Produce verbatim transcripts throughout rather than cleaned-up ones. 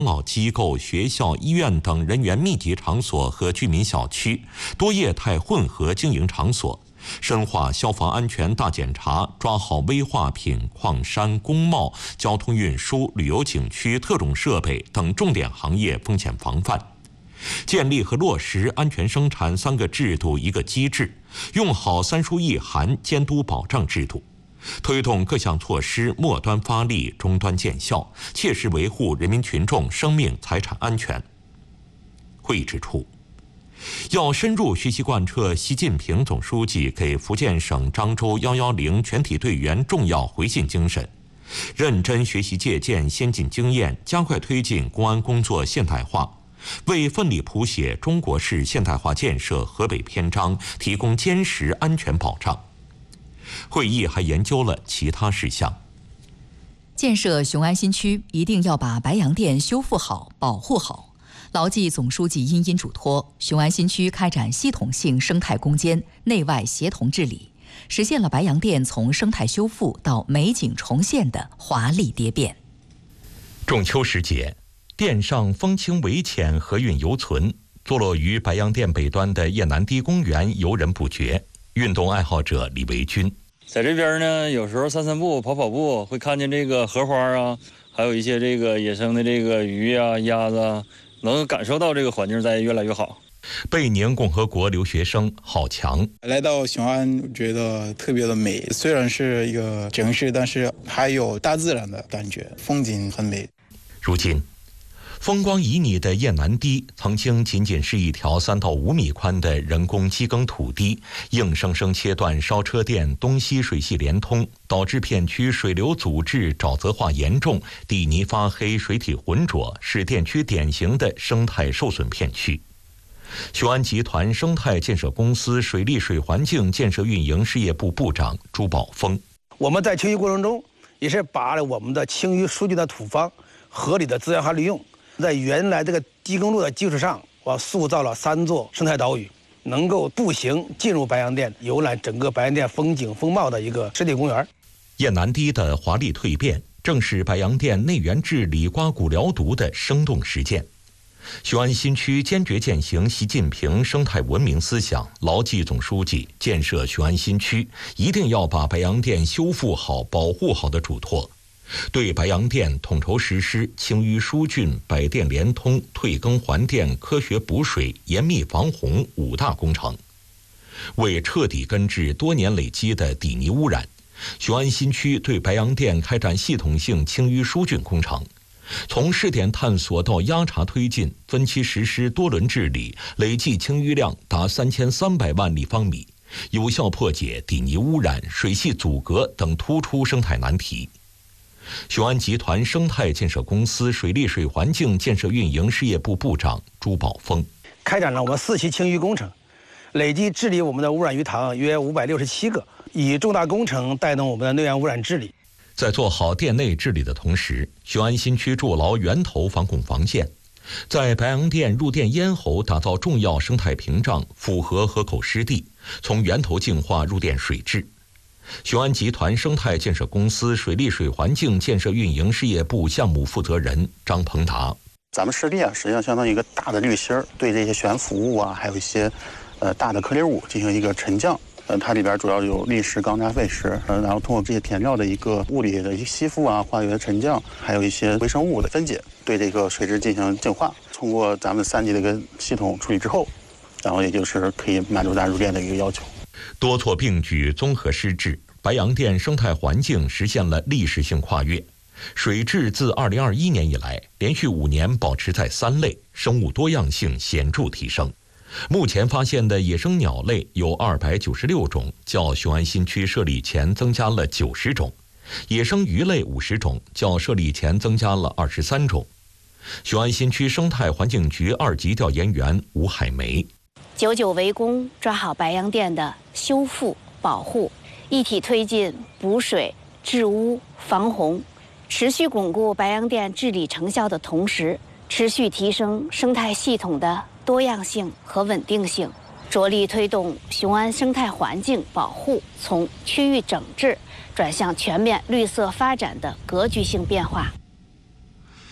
养老机构、学校、医院等人员密集场所和居民小区、多业态混合经营场所，深化消防安全大检查，抓好危化品、矿山、工贸、交通运输、旅游景区、特种设备等重点行业风险防范。建立和落实安全生产三个制度一个机制，用好三书一函监督保障制度，推动各项措施末端发力，终端见效，切实维护人民群众生命财产安全。会议指出，要深入学习贯彻习近平总书记给福建省漳州一一零全体队员重要回信精神，认真学习借鉴先进经验，加快推进公安工作现代化，为奋力谱写中国式现代化建设河北篇章提供坚实安全保障。会议还研究了其他事项。 建设雄安新区一定要把白洋淀修复好、保护好，牢记总书记殷殷嘱托，雄安新区开展系统性生态攻坚、内外协同治理，实现了白洋淀从生态修复到美景重现的华丽蝶变。 中秋时节，淀上风清维浅，和韵犹存，坐落于白洋淀北端的雁南堤公园游人不绝。运动爱好者李维军在这边呢，有时候散散步、跑跑步，会看见这个荷花啊，还有一些这个野生的这个鱼啊、鸭子啊，能感受到这个环境在越来越好。 贝宁共和国留学生郝强来到雄安，觉得特别的美，虽然是一个城市，但是还有大自然的感觉，风景很美。 如今风光旖旎的雁南堤曾经仅仅是一条三到五米宽的人工机耕土地，硬生生切断烧车电东西水系连通，导致片区水流阻滞、沼泽化严重，地泥发黑、水体浑浊，是电区典型的生态受损片区。雄安集团生态建设公司水利水环境建设运营事业部部长朱宝峰： 我们在清淤过程中，也是把我们的清淤疏浚的土方合理的资源化利用。在原来这个机耕路的基础上，我塑造了三座生态岛屿，能够步行进入白洋淀，游览整个白洋淀风景风貌的一个湿地公园。 雁南堤的华丽蜕变，正是白洋淀内源治理刮骨疗毒的生动实践。雄安新区坚决践行习近平生态文明思想，牢记总书记建设雄安新区一定要把白洋淀修复好、保护好的嘱托。对白洋淀统筹实施清淤疏浚、百电联通、退耕还电、科学补水、严密防洪五大工程，为彻底根治多年累积的底泥污染，雄安新区对白洋淀开展系统性清淤疏浚工程，从试点探索到压查推进，分期实施多轮治理，累计清淤量达三千三百万立方米，有效破解底泥污染、水系阻隔等突出生态难题。雄安集团生态建设公司水利水环境建设运营事业部部长朱宝峰： 开展了我们四期清淤工程，累计治理我们的污染鱼塘约五百六十七个，以重大工程带动我们的内源污染治理。 在做好店内治理的同时，雄安新区筑牢源头防控防线，在白洋淀入淀咽喉打造重要生态屏障，符合河口湿地，从源头净化入淀水质。雄安集团生态建设公司水利水环境建设运营事业部项目负责人张鹏达： 咱们湿地啊，实际上相当于一个大的滤芯儿，对这些悬浮物啊，还有一些呃大的颗粒物进行一个沉降。呃，它里边主要有砾石、钢渣、废石，呃，然后通过这些填料的一个物理的一些吸附啊、化学的沉降，还有一些微生物的分解，对这个水质进行净化。通过咱们三级的一个系统处理之后，然后也就是可以满足大家入淀的一个要求。 多措并举，综合施治，白洋淀生态环境实现了历史性跨越。水质自二零二一年以来，连续五年保持在三类，生物多样性显著提升。目前发现的野生鸟类有二百九十六种，较雄安新区设立前增加了九十种；野生鱼类五十种，较设立前增加了二十三种。雄安新区生态环境局二级调研员吴海梅： 久久围攻，抓好白洋淀的修复保护，一体推进补水、治污、防洪，持续巩固白洋淀治理成效的同时，持续提升生态系统的多样性和稳定性，着力推动雄安生态环境保护从区域整治转向全面绿色发展的格局性变化。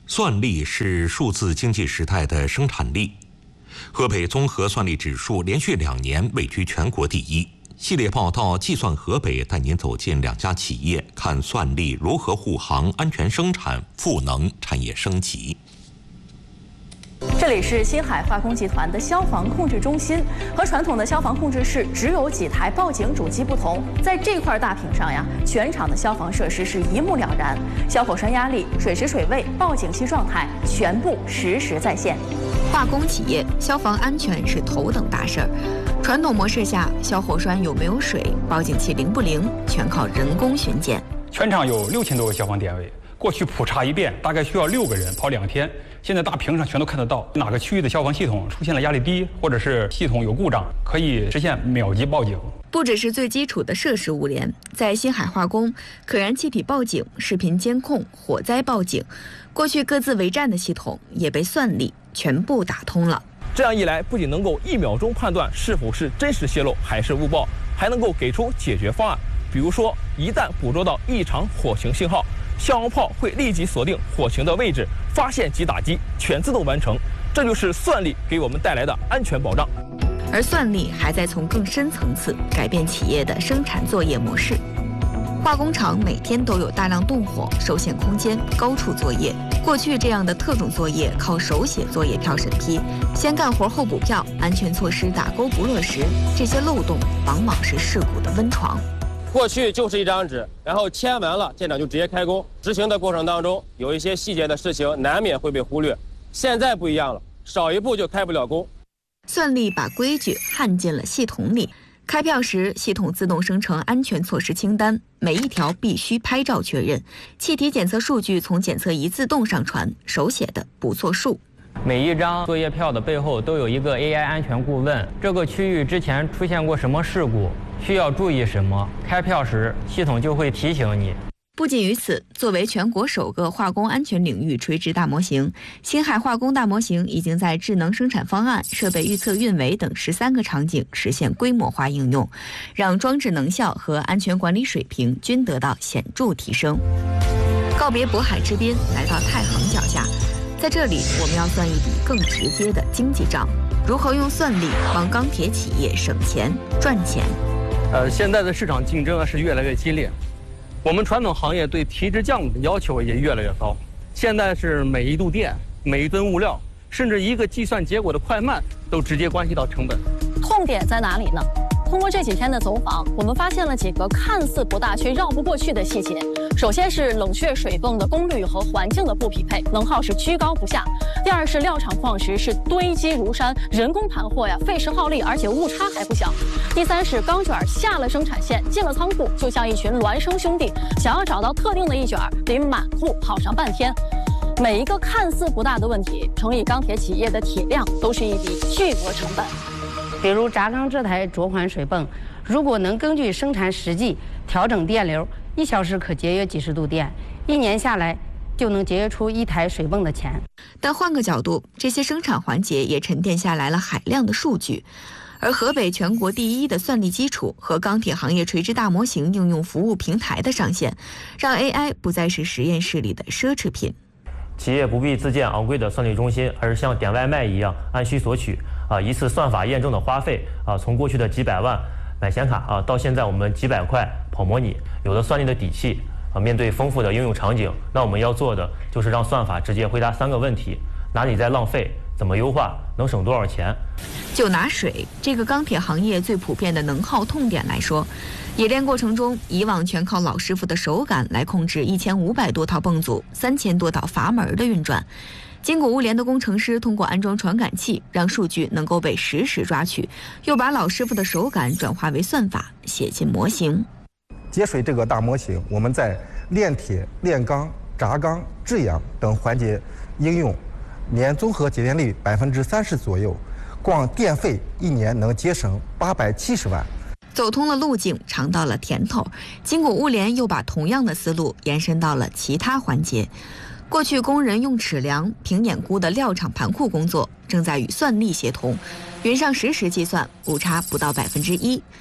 算力是数字经济时代的生产力。河北综合算力指数连续两年位居全国第一。系列报道《计算河北》带您走进两家企业，看算力如何护航安全生产、赋能产业升级。 这里是新海化工集团的消防控制中心，和传统的消防控制室只有几台报警主机不同，在这块大屏上呀，全场的消防设施是一目了然，消火栓压力、水质水位、报警器状态全部实时在线。 化工企业消防安全是头等大事儿，传统模式下，消火栓有没有水、报警器灵不灵，全靠人工巡检。 全场有六千多个消防点位，过去普查一遍大概需要六个人跑两天。现在大屏上全都看得到，哪个区域的消防系统出现了压力低，或者是系统有故障，可以实现秒级报警。 不只是最基础的设施物联，在新海化工，可燃气体报警、视频监控、火灾报警，过去各自为战的系统也被算力全部打通了。 这样一来，不仅能够一秒钟判断是否是真实泄漏还是误报，还能够给出解决方案。比如说，一旦捕捉到异常火情信号，消防炮会立即锁定火情的位置，发现及打击，全自动完成。这就是算力给我们带来的安全保障。 而算力还在从更深层次改变企业的生产作业模式。化工厂每天都有大量动火、受限空间、高处作业。过去这样的特种作业靠手写作业票审批，先干活后补票，安全措施打勾不落实，这些漏洞往往是事故的温床。 过去就是一张纸，然后签完了，舰长就直接开工。执行的过程当中，有一些细节的事情难免会被忽略。现在不一样了，少一步就开不了工。 算力把规矩焊进了系统里，开票时系统自动生成安全措施清单，每一条必须拍照确认。气体检测数据从检测仪自动上传，手写的不作数。 每一张作业票的背后都有一个 A I 安全顾问，这个区域之前出现过什么事故，需要注意什么，开票时系统就会提醒你。 不仅于此，作为全国首个化工安全领域垂直大模型，新海化工大模型已经在智能生产方案、设备预测运维等十三个场景实现规模化应用，让装置能效和安全管理水平均得到显著提升。告别渤海之滨，来到太行脚下，在这里我们要算一笔更直接的经济账：如何用算力帮钢铁企业省钱赚钱。 呃，现在的市场竞争啊是越来越激烈。我们传统行业对提质降的要求也越来越高，现在是每一度电、每一吨物料，甚至一个计算结果的快慢，都直接关系到成本。 痛点在哪里呢？通过这几天的走访，我们发现了几个看似不大却绕不过去的细节。首先是冷却水泵的功率和环境的不匹配，能耗是居高不下。第二是料场矿石是堆积如山，人工盘货呀，费时耗力，而且误差还不小。第三是钢卷下了生产线，进了仓库，就像一群孪生兄弟，想要找到特定的一卷，得满库跑上半天。每一个看似不大的问题，乘以钢铁企业的铁量，都是一笔巨额成本。 比如轧钢这台着环水泵，如果能根据生产实际调整电流，一小时可节约几十度电，一年下来就能节约出一台水泵的钱。 但换个角度，这些生产环节也沉淀下来了海量的数据。而河北全国第一的算力基础和钢铁行业垂直大模型应用服务平台的上线，让 A I 不再是实验室里的奢侈品。 企业不必自建昂贵的算力中心，而是像点外卖一样按需索取。啊，一次算法验证的花费啊，从过去的几百万买显卡啊，到现在我们几百块跑模拟，有了算力的底气啊，面对丰富的应用场景，那我们要做的就是让算法直接回答三个问题：哪里在浪费？怎么优化？能省多少钱？ 就拿水这个钢铁行业最普遍的能耗痛点来说，冶炼过程中，以往全靠老师傅的手感来控制一千五百多套泵组、三千多道阀门的运转。金谷物联的工程师通过安装传感器，让数据能够被实时抓取，又把老师傅的手感转化为算法，写进模型。 节水这个大模型，我们在炼铁、炼钢、轧钢、制氧等环节应用，年综合节电率百分之三十左右，光电费一年能节省八百七十万。 走通了路径，尝到了甜头，金谷物联又把同样的思路延伸到了其他环节。过去工人用尺量、平碾估的料场盘库工作，正在与算力协同，云上实时计算，误差不到百分之一。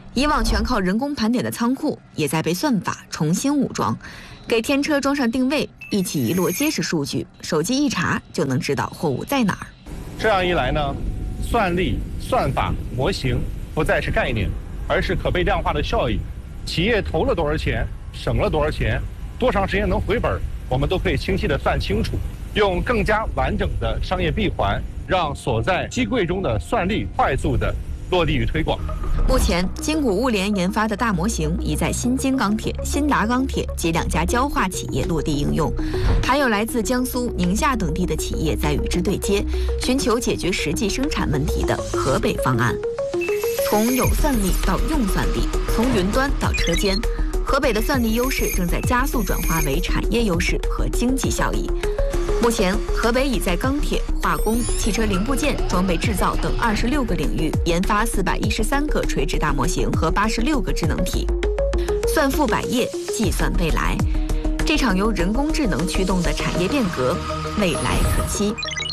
以往全靠人工盘点的仓库，也在被算法重新武装，给天车装上定位，一起一摞结实数据，手机一查就能知道货物在哪儿。 这样一来呢，算力、算法、模型不再是概念，而是可被量化的效益。企业投了多少钱，省了多少钱，多长时间能回本，我们都可以清晰地算清楚，用更加完整的商业闭环，让所在机柜中的算力快速地落地与推广。 目前，金谷物联研发的大模型已在新京钢铁、新达钢铁及两家焦化企业落地应用，还有来自江苏、宁夏等地的企业在与之对接，寻求解决实际生产问题的河北方案。从有算力到用算力，从云端到车间，河北的算力优势正在加速转化为产业优势和经济效益。目前，河北已在钢铁、化工、汽车零部件、装备制造等二十六个领域研发四百一十三个垂直大模型和八十六个智能体，算富百业，计算未来。这场由人工智能驱动的产业变革，未来可期。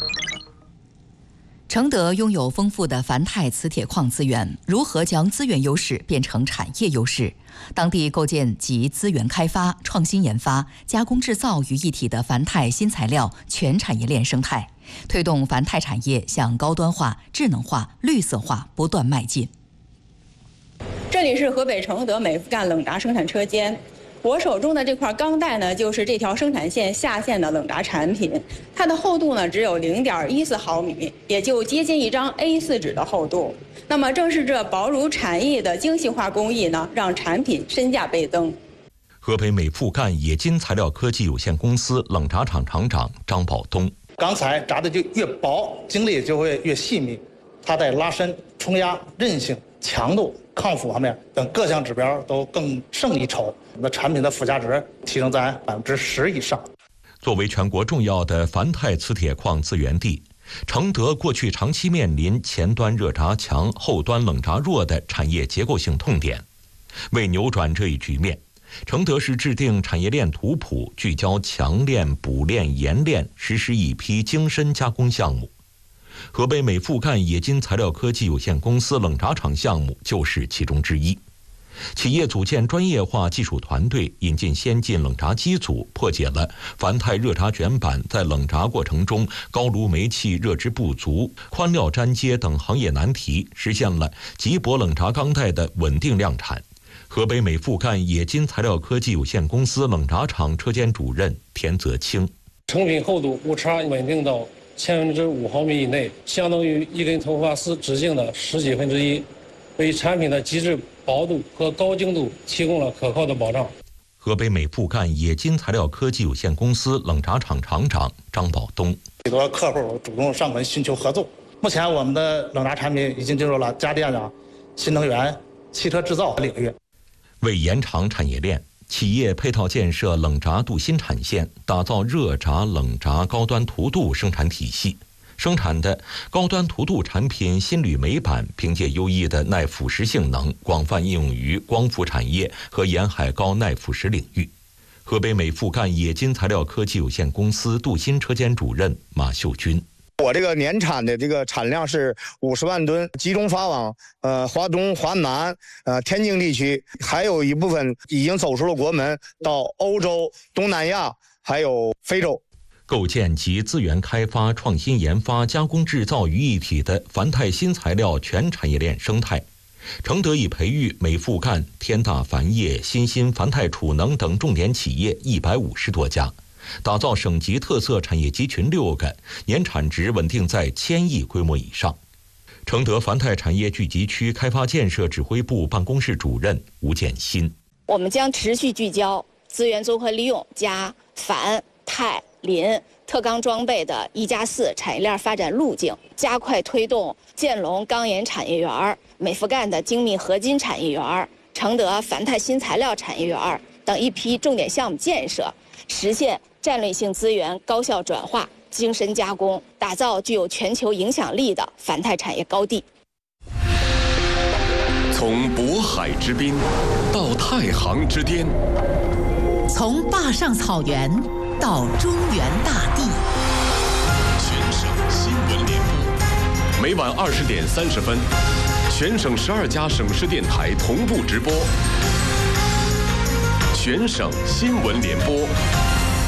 承德拥有丰富的钒钛磁铁矿资源，如何将资源优势变成产业优势？当地构建集资源开发、创新研发、加工制造于一体的钒钛新材料全产业链生态，推动钒钛产业向高端化、智能化、绿色化不断迈进。 这里是河北承德美孚赣冷轧生产车间。我手中的这块钢带呢，就是这条生产线下线的冷轧产品，它的厚度呢只有零点一四毫米，也就接近一张 A 四 纸的厚度。那么正是这薄如蝉翼的精细化工艺呢，让产品身价倍增。 河北美孚赣冶金材料科技有限公司冷轧厂厂长张宝东： 钢材轧的就越薄，精力就会越细密，它在拉伸、冲压、韧性、强度、抗腐方面等各项指标都更胜一筹。我们的产品的附加值提升在百分之十以上。 作为全国重要的钒钛磁铁矿资源地，承德过去长期面临前端热轧强、后端冷轧弱的产业结构性痛点。为扭转这一局面，承德市制定产业链图谱，聚焦强链、补链、冶链，实施一批精深加工项目。河北美孚赣冶金材料科技有限公司冷轧厂项目就是其中之一。企业组建专业化技术团队，引进先进冷轧机组，破解了钒钛热轧卷板在冷轧过程中高炉煤气热值不足、宽料粘接等行业难题，实现了极薄冷轧钢带的稳定量产。河北美孚赣冶金材料科技有限公司冷轧厂车间主任田泽清： 成品厚度误差稳定到千分之五毫米以内，相当于一根头发丝直径的十几分之一，为产品的极致薄度和高精度提供了可靠的保障。 河北美孚赣冶金材料科技有限公司冷轧厂厂长张宝东： 许多客户主动上门寻求合作。目前我们的冷轧产品已经进入了家电啊、新能源、汽车制造领域。 为延长产业链，企业配套建设冷轧镀锌产线，打造热轧、冷轧高端涂镀生产体系。生产的高端涂镀产品新铝镁板，凭借优异的耐腐蚀性能，广泛应用于光伏产业和沿海高耐腐蚀领域。河北美孚赣冶金材料科技有限公司镀锌车间主任马秀军： 我这个年产的这个产量是五十万吨，集中发往呃华东、华南、呃天津地区，还有一部分已经走出了国门，到欧洲、东南亚还有非洲。 构建集资源开发、创新研发、加工制造于一体的钒钛新材料全产业链生态。承德已培育美孚赣、天大钒业、新兴钒钛储能等重点企业一百五十多家，打造省级特色产业集群六个，年产值稳定在千亿规模以上。承德钒钛产业聚集区开发建设指挥部办公室主任吴建新： 我们将持续聚焦资源综合利用加钒、钛、磷特钢装备的一加四产业链发展路径，加快推动建龙钢冶产业园、美孚赣的精密合金产业园、承德钒钛新材料产业园等一批重点项目建设，实现战略性资源高效转化、精深加工，打造具有全球影响力的钒钛产业高地。 从渤海之滨到太行之巅， 从坝上草原到中原大地， 全省新闻联播，每晚二十点三十分， 全省十二家省市电台同步直播，全省新闻联播。